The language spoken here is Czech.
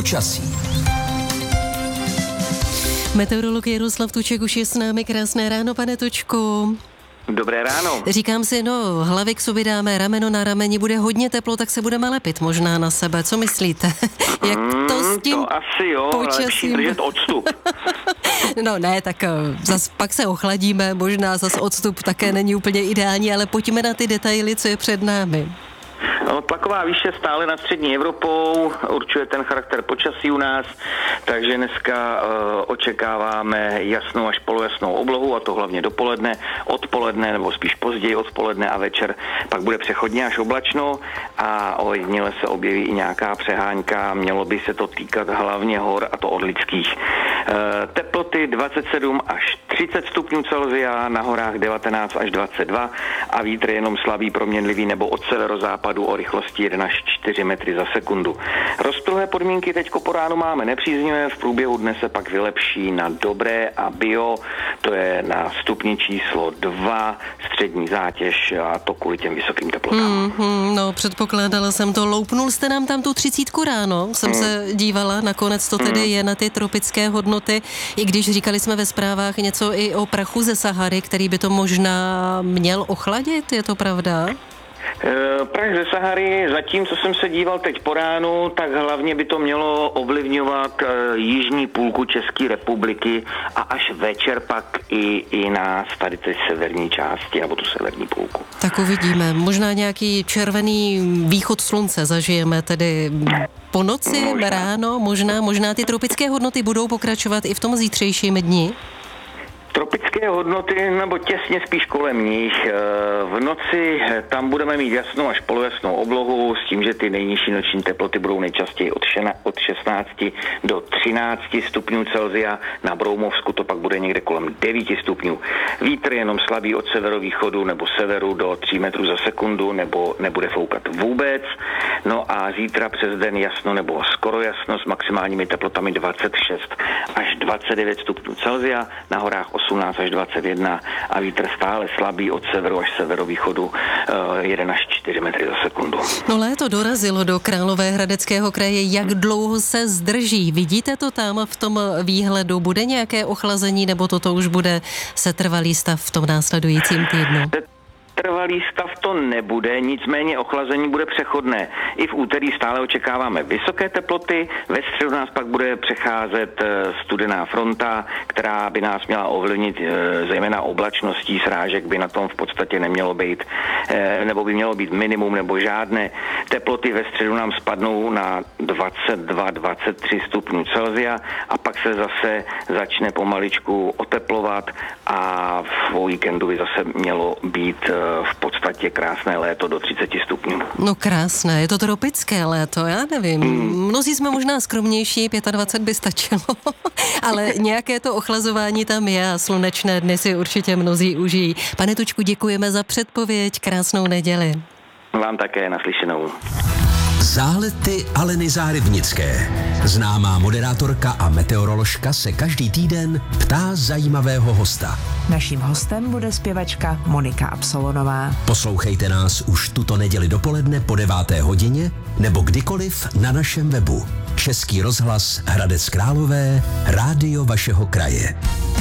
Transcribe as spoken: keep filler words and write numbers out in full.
Počasí. Meteorolog Jaroslav Tuček už je s námi. Krásné ráno, pane Tučku. Dobré ráno. Říkám si, no, hlavy k sobě dáme, rameno na rameni, bude hodně teplo, tak se budeme lepit možná na sebe. Co myslíte? Jak to s tím mm, To asi jo, počasím? lepší držet odstup. No ne, tak zas pak se ochladíme, možná zas odstup také není úplně ideální, ale pojďme na ty detaily, co je před námi. No, tlaková výše stále nad střední Evropou určuje ten charakter počasí u nás, takže dneska uh, očekáváme jasnou až polojasnou oblohu, a to hlavně dopoledne, odpoledne, nebo spíš později odpoledne a večer pak bude přechodně až oblačno a ojediněle se objeví i nějaká přehánka, mělo by se to týkat hlavně hor, a to od lidských. Uh, teploty dvacet sedm až třicet stupňů Celsia, na horách devatenáct až dvacet dva a vítr jenom slabý, proměnlivý nebo od severozápadu o rychlosti jedna až čtyři metry za sekundu. Rozptylé podmínky teďko po ránu máme nepříznivé, v průběhu dne se pak vylepší na dobré a bio, to je na stupni číslo dva, střední zátěž, a to kvůli těm vysokým teplotám. Mm, no, předpokládala jsem to. Loupnul jste nám tam tu třicítku ráno, jsem mm. se dívala, nakonec to tedy mm. je na ty tropické hodnoty, i když říkali jsme ve zprávách něco i o prachu ze Sahary, který by to možná měl ochladit, je to pravda? Prach ze Sahary, zatím, co jsem se díval teď po ránu, tak hlavně by to mělo ovlivňovat jižní půlku České republiky a až večer pak i, i nás tady ty severní části, nebo tu severní půlku. Tak uvidíme. Možná nějaký červený východ slunce zažijeme tedy po noci, možná. ráno, možná, možná ty tropické hodnoty budou pokračovat i v tom zítřejším dni? Tropické hodnoty, nebo těsně spíš kolem nich. V noci tam budeme mít jasnou až polojasnou oblohu s tím, že ty nejnižší noční teploty budou nejčastěji od šestnácti do třinácti stupňů Celsia. Na Broumovsku to pak bude někde kolem devíti stupňů. Vítr jenom slabý od severovýchodu nebo severu do tří metrů za sekundu, nebo nebude foukat vůbec. No a zítra přes den jasno nebo skoro jasno s maximálními teplotami dvacet šest až dvacet devět stupňů Celsia, na horách osmnáct až dvacet jedna a vítr stále slabý od severu až severovýchodu jedna až čtyři metry za sekundu. No, léto dorazilo do Královéhradeckého kraje. Jak dlouho se zdrží? Vidíte to tam v tom výhledu? Bude nějaké ochlazení, nebo toto už bude setrvalý stav v tom následujícím týdnu? Trvalý stav to nebude, nicméně ochlazení bude přechodné. I v úterý stále očekáváme vysoké teploty, ve středu nás pak bude přecházet studená fronta, která by nás měla ovlivnit zejména oblačností, srážek by na tom v podstatě nemělo být, nebo by mělo být minimum nebo žádné. Teploty ve středu nám spadnou na dvacet dva dvacet tři stupňů Celsia a pak se zase začne pomaličku oteplovat a v víkendu by zase mělo být v podstatě krásné léto do třicet stupňů. No krásné, je to tropické léto, já nevím. Hmm. Mnozí jsme možná skromnější, dvacet pět by stačilo, ale nějaké to ochlazování tam je a slunečné dny si určitě mnozí užijí. Pane Tučku, děkujeme za předpověď, krásnou neděli. Vám také, naslyšenou. Zálety Aleny Zárybnické. Známá moderátorka a meteoroložka se každý týden ptá zajímavého hosta. Naším hostem bude zpěvačka Monika Absolonová. Poslouchejte nás už tuto neděli dopoledne po deváté hodině nebo kdykoliv na našem webu. Český rozhlas Hradec Králové, rádio vašeho kraje.